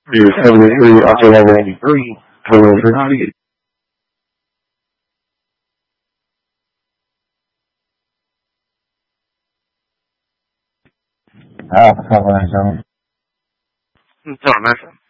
Is evidently after level 83, level 98. Ah, per favore, sono... Non so,